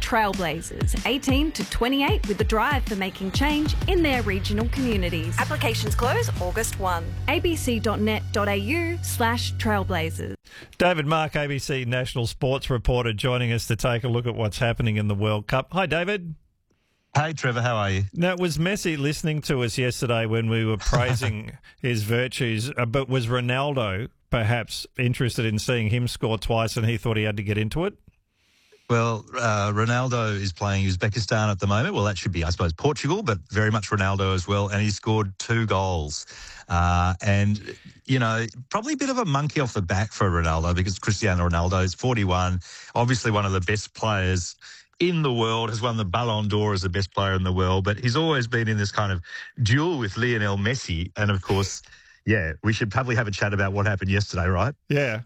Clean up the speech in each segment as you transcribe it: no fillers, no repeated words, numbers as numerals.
Trailblazers, 18 to 28, with the drive for making change in their regional communities. Applications close August 1. abc.net.au/trailblazers. David Mark, ABC national sports reporter, joining us to take a look at what's happening in the World Cup. Hi, David. Hey, Trevor, how are you? Now, was Messi listening to us yesterday when we were praising his virtues, but was Ronaldo perhaps interested in seeing him score twice and he thought he had to get into it? Well, Ronaldo is playing Uzbekistan at the moment. Well, that should be, I suppose, Portugal, but very much Ronaldo as well. And he scored 2 goals. And, you know, probably a bit of a monkey off the back for Ronaldo because Cristiano Ronaldo is 41, obviously one of the best players in the world, has won the Ballon d'Or as the best player in the world, but he's always been in this kind of duel with Lionel Messi. And, of course, yeah, we should probably have a chat about what happened yesterday, right? Yeah.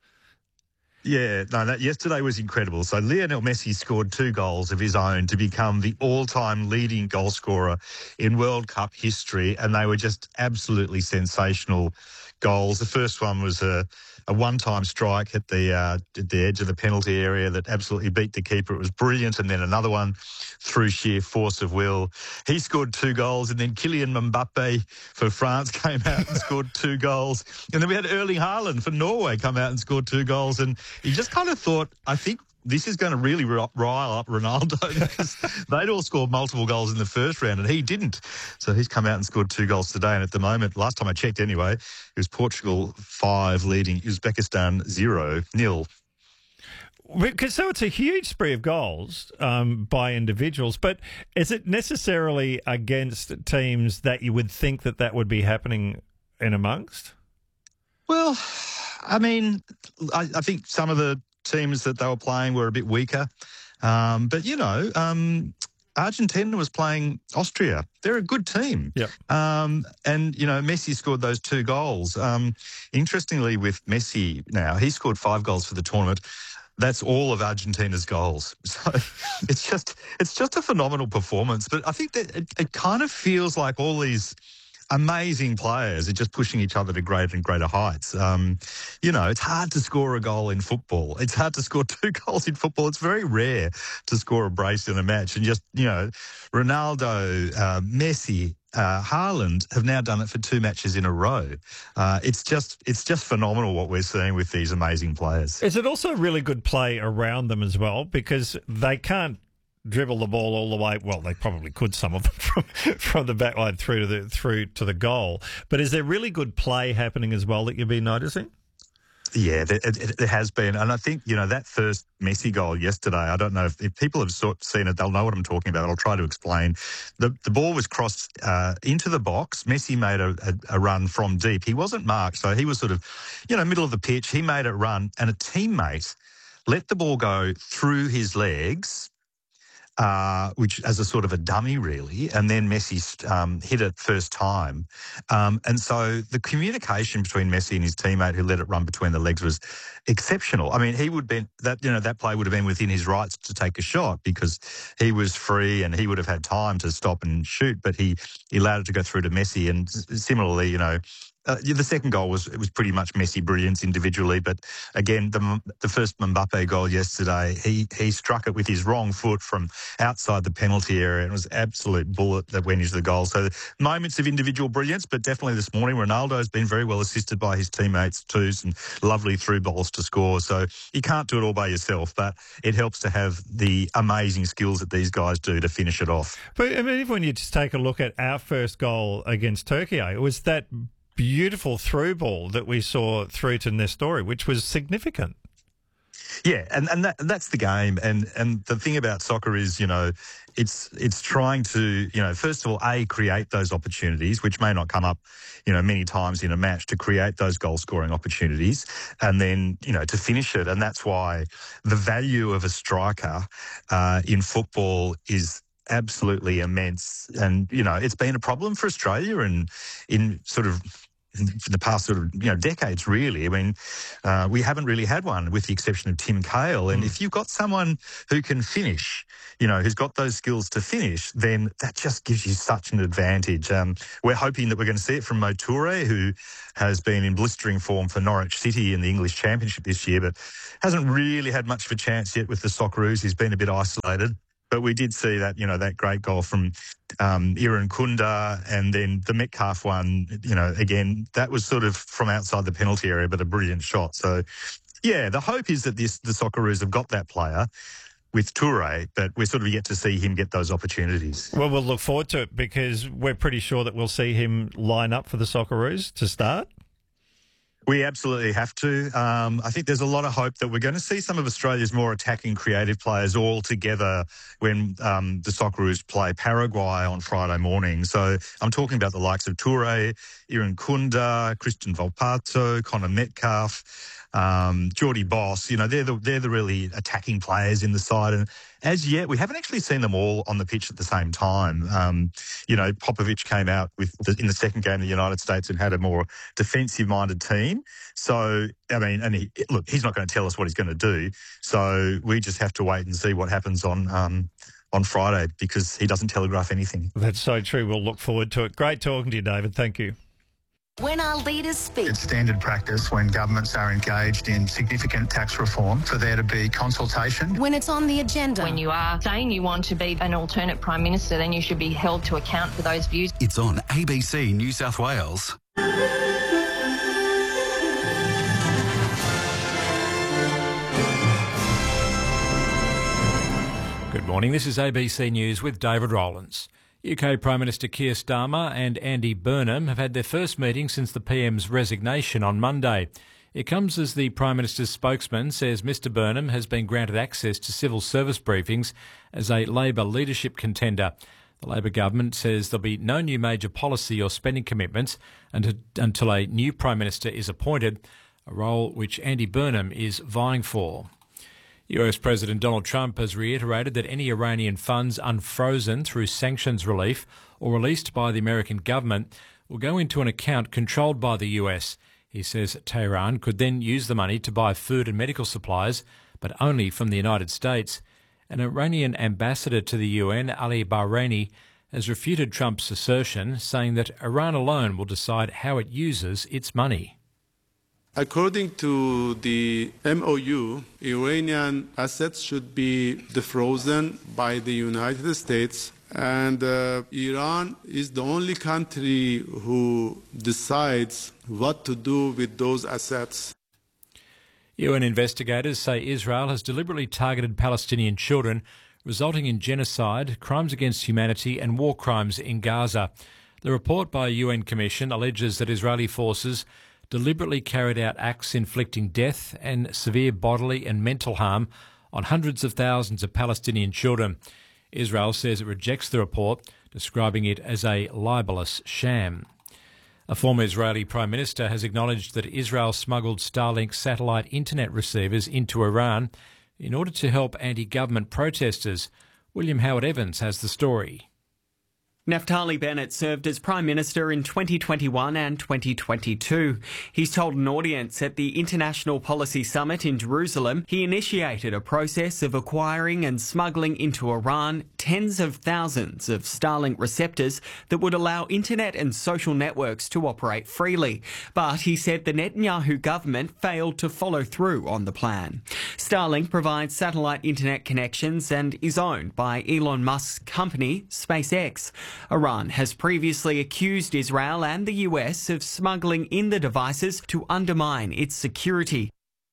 Yeah, no, that yesterday was incredible. So Lionel Messi scored 2 goals of his own to become the all-time leading goal scorer in World Cup history, and they were just absolutely sensational goals. The first one was a one-time strike at the edge of the penalty area that absolutely beat the keeper. It was brilliant. And then another one through sheer force of will. He scored 2 goals, and then Kylian Mbappe for France came out and scored 2 goals. And then we had Erling Haaland for Norway come out and scored 2 goals. And you just kind of thought, I think this is going to really rile up Ronaldo because they'd all scored multiple goals in the first round and he didn't. So he's come out and scored 2 goals today. And at the moment, last time I checked anyway, it was Portugal 5 leading Uzbekistan 0-0. So it's a huge spree of goals by individuals, but is it necessarily against teams that you would think that would be happening in amongst? Well, I mean, I think some of the teams that they were playing were a bit weaker. But, you know, Argentina was playing Austria. They're a good team. Yep. And, you know, Messi scored those 2 goals. Interestingly, with Messi now, he scored 5 goals for the tournament. That's all of Argentina's goals. So it's just a phenomenal performance. But I think that it kind of feels like all these amazing players are just pushing each other to greater and greater heights. You know, it's hard to score a goal in football. It's hard to score 2 goals in football. It's very rare to score a brace in a match. And just, you know, Ronaldo, Messi, Haaland have now done it for 2 matches in a row. It's just phenomenal what we're seeing with these amazing players. Is it also really good play around them as well? Because they can't dribble the ball all the way. Well, they probably could, some of them, from the back line through to the goal. But is there really good play happening as well that you've been noticing? Yeah, there has been. And I think, you know, that first Messi goal yesterday, I don't know if people have seen it, they'll know what I'm talking about. I'll try to explain. The ball was crossed into the box. Messi made a run from deep. He wasn't marked, so he was sort of, you know, middle of the pitch. He made a run, and a teammate let the ball go through his legs, which as a sort of a dummy, really, and then Messi hit it first time. And so the communication between Messi and his teammate who let it run between the legs was exceptional. I mean, that play would have been within his rights to take a shot because he was free and he would have had time to stop and shoot, but he allowed it to go through to Messi. And similarly, you know, the second goal was pretty much Messi brilliance individually, but again, the first Mbappe goal yesterday, he struck it with his wrong foot from outside the penalty area, and it was an absolute bullet that went into the goal. So moments of individual brilliance, but definitely this morning, Ronaldo has been very well assisted by his teammates too, some lovely through balls to score. So you can't do it all by yourself, but it helps to have the amazing skills that these guys do to finish it off. But I mean, even when you just take a look at our first goal against Turkey, it was that beautiful through ball that we saw through to Nestori, which was significant. Yeah, and that's the game. And the thing about soccer is, you know, it's trying to, you know, first of all, create those opportunities, which may not come up, you know, many times in a match, to create those goal-scoring opportunities, and then, you know, to finish it. And that's why the value of a striker in football is absolutely immense. And, you know, it's been a problem for Australia and in sort of for the past sort of decades, really. I mean, we haven't really had one, with the exception of Tim Cahill. And if you've got someone who can finish, who's got those skills to finish, then that just gives you such an advantage. We're hoping that we're going to see it from Mo Toure, who has been in blistering form for Norwich City in the English Championship this year, but hasn't really had much of a chance yet with the Socceroos. He's been a bit isolated. But we did see that, that great goal from Iran Kunda, and then the Metcalf one, again, that was sort of from outside the penalty area, but a brilliant shot. So, yeah, the hope is that the Socceroos have got that player with Toure, but we're sort of yet to see him get those opportunities. Well, we'll look forward to it, because we're pretty sure that we'll see him line up for the Socceroos to start. We absolutely have to. I think there's a lot of hope that we're going to see some of Australia's more attacking, creative players all together when the Socceroos play Paraguay on Friday morning. So I'm talking about the likes of Toure, Iran Kunda, Christian Volpato, Connor Metcalf, Geordie Boss. They're the really attacking players in the side. And as yet, we haven't actually seen them all on the pitch at the same time. Popovich came out in the second game of the United States and had a more defensive-minded team. So, I mean, and he's not going to tell us what he's going to do. So we just have to wait and see what happens on Friday, because he doesn't telegraph anything. That's so true. We'll look forward to it. Great talking to you, David. Thank you. When our leaders speak. It's standard practice when governments are engaged in significant tax reform for there to be consultation. When it's on the agenda. When you are saying you want to be an alternate Prime Minister, then you should be held to account for those views. It's on ABC New South Wales. Good morning, this is ABC News with David Rowlands. UK Prime Minister Keir Starmer and Andy Burnham have had their first meeting since the PM's resignation on Monday. It comes as the Prime Minister's spokesman says Mr Burnham has been granted access to civil service briefings as a Labor leadership contender. The Labor government says there'll be no new major policy or spending commitments until a new Prime Minister is appointed, a role which Andy Burnham is vying for. US President Donald Trump has reiterated that any Iranian funds unfrozen through sanctions relief or released by the American government will go into an account controlled by the US. He says Tehran could then use the money to buy food and medical supplies, but only from the United States. An Iranian ambassador to the UN, Ali Bahraini, has refuted Trump's assertion, saying that Iran alone will decide how it uses its money. According to the MOU, Iranian assets should be defrozen by the United States, and Iran is the only country who decides what to do with those assets. UN investigators say Israel has deliberately targeted Palestinian children, resulting in genocide, crimes against humanity and war crimes in Gaza. The report by a UN commission alleges that Israeli forces deliberately carried out acts inflicting death and severe bodily and mental harm on hundreds of thousands of Palestinian children. Israel says it rejects the report, describing it as a libelous sham. A former Israeli Prime Minister has acknowledged that Israel smuggled Starlink satellite internet receivers into Iran in order to help anti-government protesters. William Howard Evans has the story. Naftali Bennett served as Prime Minister in 2021 and 2022. He's told an audience at the International Policy Summit in Jerusalem he initiated a process of acquiring and smuggling into Iran tens of thousands of Starlink receptors that would allow internet and social networks to operate freely. But he said the Netanyahu government failed to follow through on the plan. Starlink provides satellite internet connections and is owned by Elon Musk's company, SpaceX. Iran has previously accused Israel and the US of smuggling in the devices to undermine its security.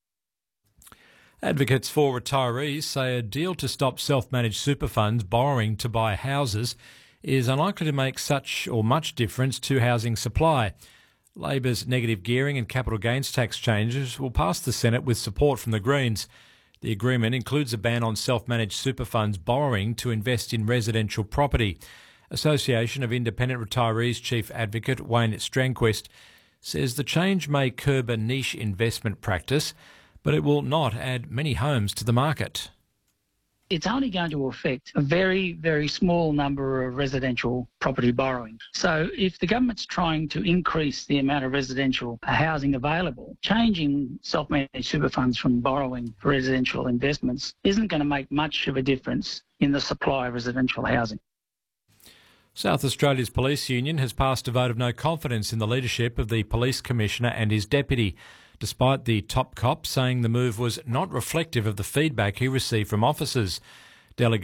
Advocates for retirees say a deal to stop self-managed super funds borrowing to buy houses is unlikely to make such or much difference to housing supply. Labor's negative gearing and capital gains tax changes will pass the Senate with support from the Greens. The agreement includes a ban on self-managed super funds borrowing to invest in residential property. Association of Independent Retirees Chief Advocate Wayne Strangquist says the change may curb a niche investment practice, but it will not add many homes to the market. it's only going to affect a very, very small number of residential property borrowing. So if the government's trying to increase the amount of residential housing available, changing self-managed super funds from borrowing for residential investments isn't going to make much of a difference in the supply of residential housing. South Australia's police union has passed a vote of no confidence in the leadership of the police commissioner and his deputy, despite the top cop saying the move was not reflective of the feedback he received from officers. Delegate